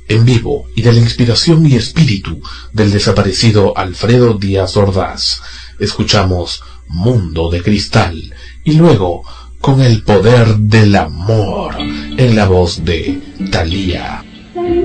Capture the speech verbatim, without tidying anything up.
en vivo y de la inspiración y espíritu del desaparecido Alfredo Díaz Ordaz. Escuchamos Mundo de Cristal y luego Con el Poder del Amor en la voz de Thalía.